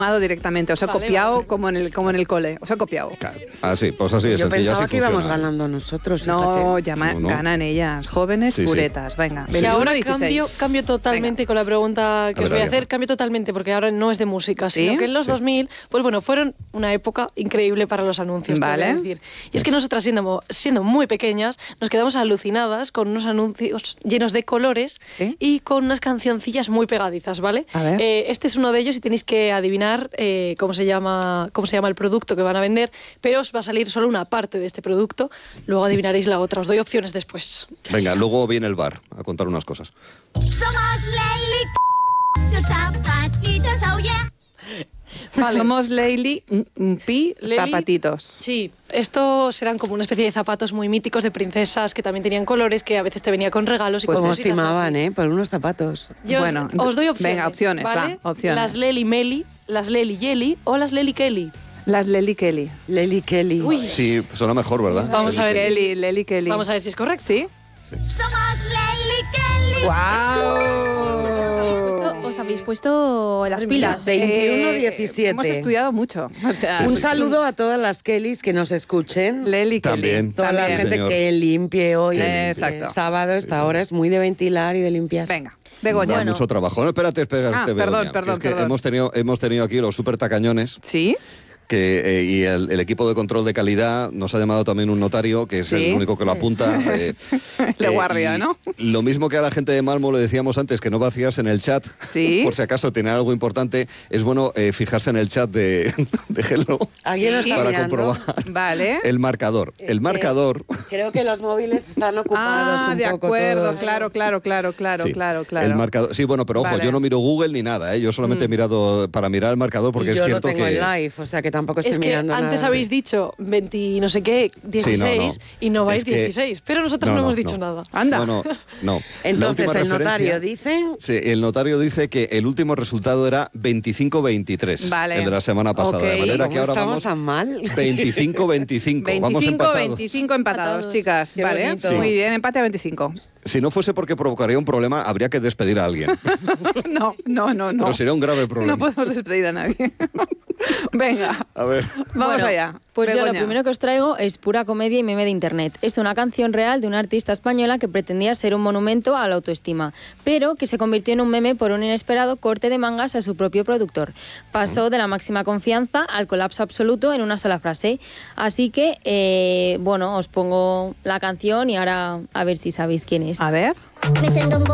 directamente, os he copiado como en el cole, os he copiado. Claro. Así, pues así de Yo sencillo. pensaba así que íbamos funciona. ganando nosotros. No, fíjate. No. ganan ellas, jóvenes Sí, sí. puretas, venga. Y ahora 21-16. cambio totalmente con la pregunta que A os ver, voy a a ver. hacer, cambio totalmente porque ahora no es de música, ¿Sí? sino que en los Sí. 2000, pues bueno, fueron una época increíble para los anuncios, te voy a Vale. decir. Y es que nosotras siendo muy pequeñas, nos quedamos alucinadas con unos anuncios llenos de colores ¿Sí? y con unas cancioncillas muy pegadizas, ¿vale? A ver. Este es uno de ellos y tenéis que adivinar cómo se llama el producto que van a vender, pero os va a salir solo una parte de este producto, luego adivinaréis la otra, os doy opciones después. Venga, luego viene el bar a contar unas cosas. Somos Leli, tus zapatitos, oh yeah. Vale. Somos Leili, Pi, Leli, zapatitos. Sí, estos eran como una especie de zapatos muy míticos de princesas que también tenían colores, que a veces te venía con regalos y Pues cosas nos timaban, por unos zapatos. Yo Bueno, os doy opciones. venga, opciones, ¿vale? va, opciones. Las Leli Meli, las Leli Yeli o las Leli Kelly. Las Leli Kelly. Leli Kelly. Uy. Sí, suena mejor, ¿verdad? Vamos a ver. Leli Kelly. Vamos a ver si es correcto. ¿Sí? Somos Leli Kelly. ¡Guau! Os habéis puesto las pilas. 21-17. Hemos estudiado mucho. O sea, Un saludo a todas las Kellys que nos escuchen. Leli Kelly. También. Toda la Sí, gente señor. que limpie hoy. Que limpie. Exacto. Sábado, esta hora es muy de ventilar y de limpiar. Venga, Begoña. Da mucho trabajo. No, espérate, Ah, Begoña, perdón, que es que perdón. hemos tenido aquí los súper tacañones. ¿Sí? Y el equipo de control de calidad nos ha llamado también un notario, que es Sí. el único que lo apunta. De guardia, y ¿no? Lo mismo que a la gente de Malmo le decíamos antes, que no vacías en el chat, Sí. por si acaso tiene algo importante, es bueno fijarse en el chat de Hello ¿Alguien lo está para mirando? comprobar Vale. el marcador. El marcador... Creo que los móviles están ocupados un de poco acuerdo, todos. claro, Sí, claro. El marcador. Sí, bueno, pero ojo, Vale. yo no miro Google ni nada, ¿eh? Yo solamente he mirado para mirar el marcador porque Y es yo cierto lo tengo que... en live, o sea que tampoco estoy Es que mirando antes nada. habéis dicho 20 y no sé qué, 16 y no vais Es que- 16, pero nosotros no, hemos dicho nada. Anda. No. La Entonces última el notario referencia- dice... Sí, el notario dice que el último resultado era 25-23, Vale. el de la semana pasada. Ok. De manera ¿Cómo que ahora estamos vamos tan mal? 25-25. Vamos empatados. 25 empatados, chicas. Qué Vale, bonito. Sí. muy bien, empate a 25. Si no fuese porque provocaría un problema, habría que despedir a alguien. No. Pero sería un grave problema. No podemos despedir a nadie. Venga, A ver. vamos Bueno, allá. Pues yo lo Begoña. primero que os traigo es pura comedia y meme de internet. Es una canción real de una artista española que pretendía ser un monumento a la autoestima, pero que se convirtió en un meme por un inesperado corte de mangas a su propio productor. Pasó de la máxima confianza al colapso absoluto en una sola frase. Así que, bueno, os pongo la canción y ahora a ver si sabéis quién es. A ver. Me sento un